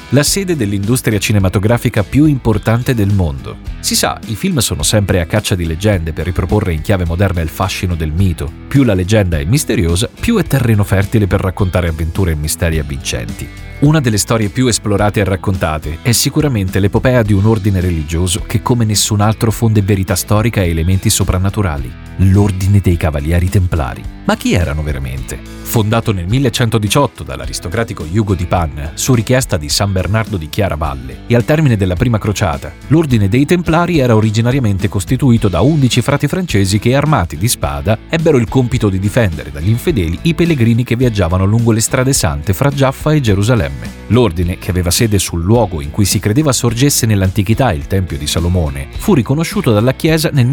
la sede dell'industria cinematografica più importante del mondo. Si sa, i film sono sempre a caccia di leggende per riproporre in chiave moderna il fascino del mito. Più la leggenda è misteriosa, più è terreno fertile per raccontare avventure e misteri avvincenti. Una delle storie più esplorate e raccontate è sicuramente l'epopea di un ordine religioso che come nessun altro fonde verità storica e elementi soprannaturali, l'Ordine dei Cavalieri Templari. Ma chi erano veramente? Fondato nel 1118 dall'aristocratico Ugo di Pan su richiesta di San Bernardo di Chiaravalle e al termine della prima crociata, l'Ordine dei Templari era originariamente costituito da 11 frati francesi che, armati di spada, ebbero il compito di difendere dagli infedeli i pellegrini che viaggiavano lungo le strade sante fra Giaffa e Gerusalemme. L'ordine, che aveva sede sul luogo in cui si credeva sorgesse nell'antichità il Tempio di Salomone, fu riconosciuto dalla Chiesa nel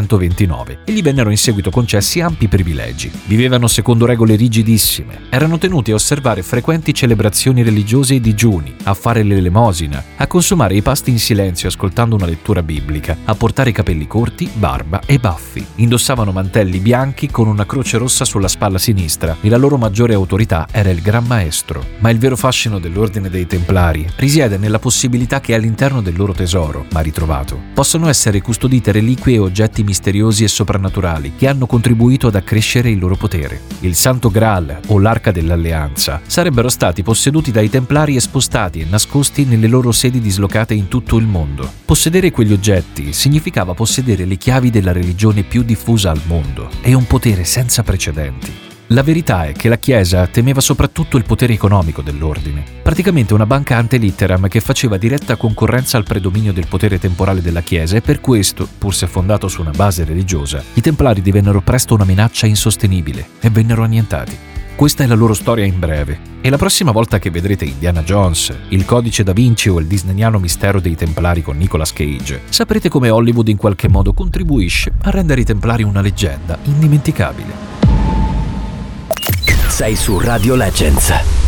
1129 e gli vennero in seguito concessi ampi privilegi. Vivevano secondo regole rigidissime, erano tenuti a osservare frequenti celebrazioni religiose e digiuni, a fare l'elemosina, a consumare i pasti in silenzio ascoltando una lettura biblica, a portare capelli corti, barba e baffi. Indossavano mantelli bianchi con una croce rossa sulla spalla sinistra e la loro maggiore autorità era il Gran Maestro. Ma il vero fascino dell'Ordine dei Templari risiede nella possibilità che all'interno del loro tesoro, ma ritrovato, possano essere custodite reliquie e oggetti misteriosi e soprannaturali che hanno contribuito ad accrescere il loro potere. Il Santo Graal o l'Arca dell'Alleanza sarebbero stati posseduti dai Templari e spostati e nascosti nelle loro sedi dislocate in tutto il mondo. Possedere quegli oggetti significava possedere le chiavi della religione più diffusa al mondo e un potere senza precedenti. La verità è che la Chiesa temeva soprattutto il potere economico dell'ordine, praticamente una banca ante litteram che faceva diretta concorrenza al predominio del potere temporale della Chiesa, e per questo, pur se fondato su una base religiosa, i Templari divennero presto una minaccia insostenibile e vennero annientati. Questa è la loro storia in breve, e la prossima volta che vedrete Indiana Jones, Il Codice da Vinci o il disneyano Mistero dei Templari con Nicolas Cage, saprete come Hollywood in qualche modo contribuisce a rendere i Templari una leggenda indimenticabile. Sei su Radio Legends.